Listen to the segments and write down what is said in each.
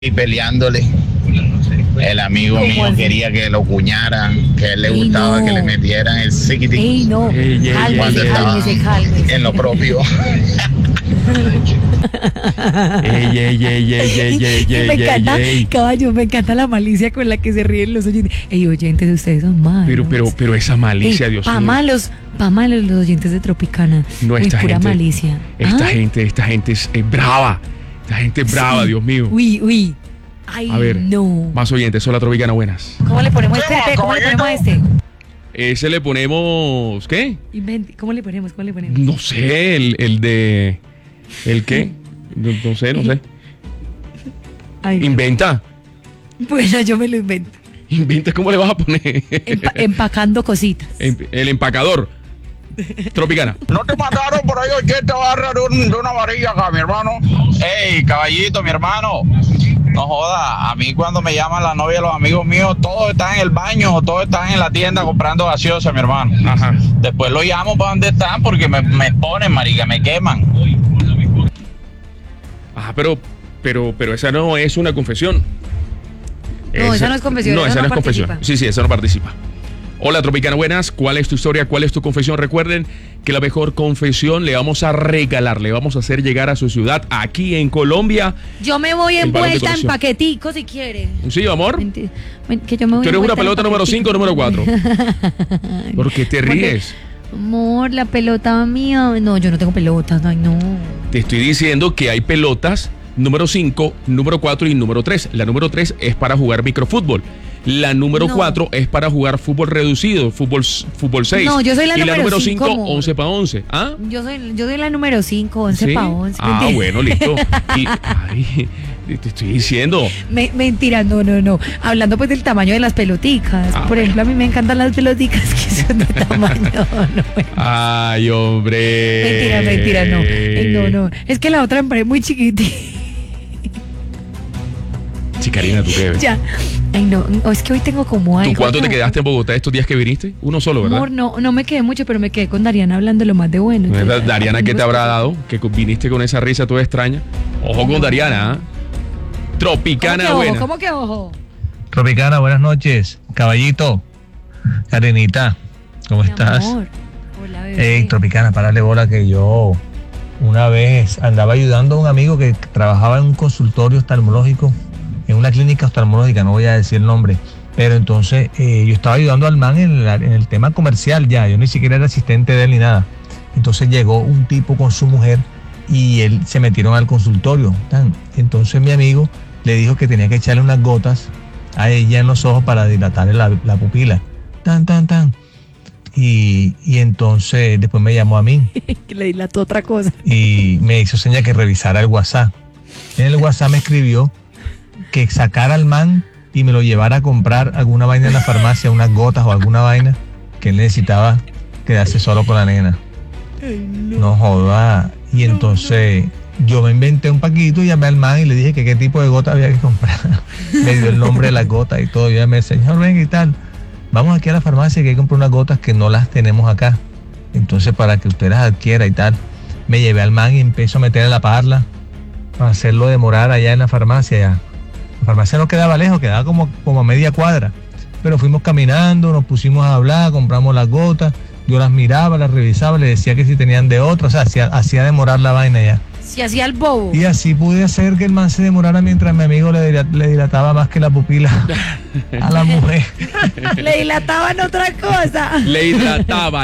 y peleándole. El amigo mío así? quería que lo cuñaran, que a él le Ey, gustaba no. que le metieran el psiquitín Ey, no, cuando estaba cálmese. en lo propio. Me encanta, caballo, me encanta la malicia con la que se ríen los oyentes. Ey, oyentes, ustedes son malos. Pero esa malicia, Dios mío. Pa' malos los oyentes de Tropicana. No, esta pura gente, malicia. Esta gente es brava. Esta gente es brava, Sí. Dios mío. Uy. Ay, A ver, no. más oyentes, hola Tropicana, buenas. ¿Cómo le ponemos a este? ¿Cómo le ponemos a este? Ese le ponemos, ¿qué? ¿Cómo le ponemos? No sé, el de... ¿El qué? No sé. Ay, Inventa. bueno, yo me lo invento. Inventa, ¿cómo le vas a poner? Empacando cositas. El empacador. Tropicana. ¿No te mataron por ahí que te agarra de una varilla acá, mi hermano? Ey, caballito, mi hermano. No joda, a mí cuando me llaman la novia de los amigos míos, todos están en el baño o todos están en la tienda comprando gaseosa, mi hermano. Ajá. Después lo llamo para donde están porque me ponen, marica, me queman. Ajá, pero esa no es una confesión. No, esa no es confesión, No, esa esa no no es confesión. participa. Sí, esa no participa. Hola, Tropicana, buenas. ¿Cuál es tu historia? ¿Cuál es tu confesión? Recuerden que la mejor confesión le vamos a regalar, le vamos a hacer llegar a su ciudad aquí en Colombia. Yo me voy El balón de envuelta en colección. paquetico si quiere. ¿Sí, amor? Que yo me voy ¿Tú eres una envuelta en pelota número paquetico. 5 o número 4? ¿Por qué te ríes? Amor, la pelota mía. No, yo no tengo pelotas. Ay, no. Te estoy diciendo que hay pelotas número 5, número 4 y número 3. La número 3 es para jugar microfútbol. La número No. 4 es para jugar fútbol reducido, fútbol 6. No, yo soy la y la número número 5, 5, amor. 11 para 11. ¿Ah? Yo soy la número 5, 11 ¿Sí? para 11. Ah, Mentira. bueno, listo. Ay, te estoy diciendo. Mentira, no. Hablando pues del tamaño de las peloticas. Ah, Por ejemplo, a mí me encantan las peloticas que son de tamaño. No. Ay, hombre. Mentira, no. No. Es que la otra me parece muy chiquitita. Chicarina, ¿tú qué ves? Ya. Ay, no. Es que hoy tengo como algo. ¿Tú cuánto te no. quedaste en Bogotá estos días que viniste? Uno solo, ¿verdad? Amor, no me quedé mucho, pero me quedé con Dariana hablando lo más de bueno. Entonces, Dariana, ¿qué te habrá dado? Que viniste con esa risa toda extraña. Ojo con Dariana, ¿ah? Tropicana, buena. ¿Cómo que ojo? Tropicana, buenas noches. Caballito, Karenita, ¿cómo Mi estás? amor. Hola, bebé. Ey, Tropicana, párale bola que yo una vez andaba ayudando a un amigo que trabajaba en un consultorio oftalmológico, en una clínica oftalmológica, no voy a decir el nombre, pero entonces yo estaba ayudando al man en el tema comercial ya, yo ni siquiera era asistente de él ni nada. Entonces llegó un tipo con su mujer y él se metieron al consultorio. Entonces mi amigo le dijo que tenía que echarle unas gotas a ella en los ojos para dilatarle la pupila. Y entonces después me llamó a mí Que le dilató otra cosa. y me hizo seña que revisara el WhatsApp. En el WhatsApp me escribió que sacara al man y me lo llevara a comprar alguna vaina en la farmacia, unas gotas o alguna vaina que él necesitaba quedarse solo con la nena. No joda. Y entonces yo me inventé un paquito y llamé al man y le dije que qué tipo de gota había que comprar. Me dio el nombre de las gotas y todo. Yo llamé, señor, venga y tal. Vamos aquí a la farmacia que hay que comprar unas gotas que no las tenemos acá. Entonces para que usted las adquiera y tal. Me llevé al man y empezó a meterle la parla para hacerlo demorar allá en la farmacia. Ya. La farmacia no quedaba lejos, quedaba como a media cuadra. Pero fuimos caminando, nos pusimos a hablar, compramos las gotas. Yo las miraba, las revisaba, le decía que si tenían de otra. O sea, hacía demorar la vaina ya. Si hacía el bobo. Y así pude hacer que el man se demorara mientras mi amigo le dilataba más que la pupila a la mujer. Le dilataban otra cosa. Le hidrataba.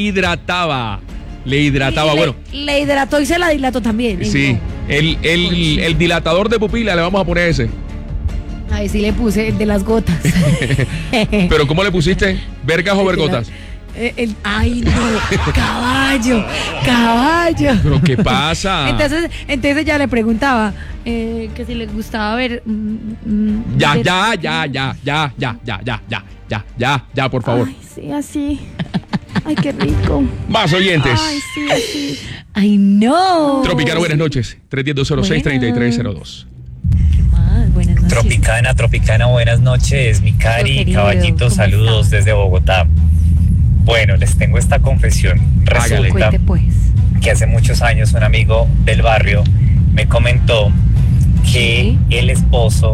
Bueno, Le hidrató y se la dilató también. Ay, sí. no. El dilatador de pupila le vamos a poner ese. Ahí sí le puse el de las gotas. Pero ¿cómo le pusiste? ¿Vergas o vergotas? Ay, no. Caballo. ¿Pero qué pasa? Entonces ella le preguntaba que si le gustaba ver. Ya, por favor. Ay, sí, así. Ay, qué rico. Más oyentes. Ay, sí, así. Ay, no. Tropicana, buenas noches. 310-06-3302. ¿Qué más? Buenas noches. Tropicana, buenas noches. Mi Cari, Querido, caballito, ¿cómo saludos está? desde Bogotá. Bueno, les tengo esta confesión. Hágale. Cuente pues. Que hace muchos años un amigo del barrio me comentó que Sí. el esposo